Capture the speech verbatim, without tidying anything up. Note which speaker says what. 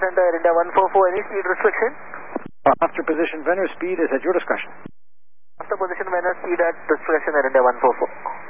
Speaker 1: Center, Air India one four four, any speed restriction?
Speaker 2: Uh, after position, Venus speed is at your discretion.
Speaker 1: After position, Venus speed at discretion, Air India one four four.